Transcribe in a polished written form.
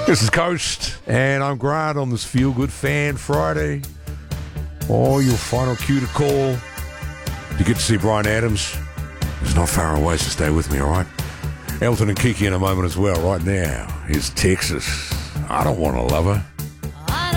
This is Coast, and I'm Grant on this Feel Good Fan Friday. Oh, your final cue to call. You get to see Bryan Adams. He's not far away, so stay with me, all right? Elton and Kiki in a moment as well. Right now, here's Texas. I don't want a lover.